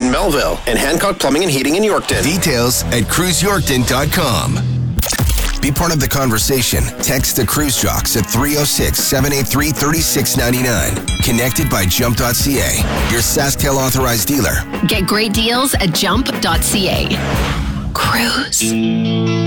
in Melville, and Hancock Plumbing and Heating in Yorkton. Details at cruiseyorkton.com. Be part of the conversation. Text the Cruise Jocks at 306-783-3699. Connected by Jump.ca, your SaskTel authorized dealer. Get great deals at Jump.ca. Cruise.